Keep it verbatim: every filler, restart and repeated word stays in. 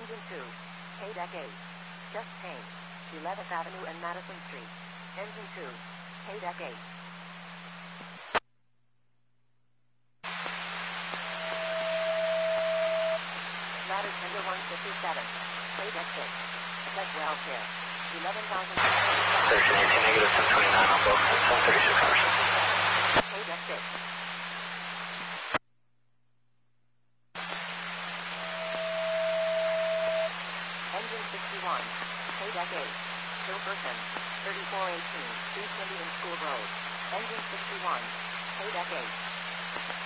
Engine two. K-Deck eight. Just change. eleventh Avenue and Madison Street. Engine two. K-Deck eight. Ladder tender one fifty-seven. K-Deck six. Check well here. eleven thousand. thirteen eighteen negative ten twenty-nine on both. one thirty-six Emerson. K-Deck six. Engine sixty-one. K-Deck eight. Kilperson. thirty-four eighteen. East Indian School Road. Engine sixty-one. K-Deck eight.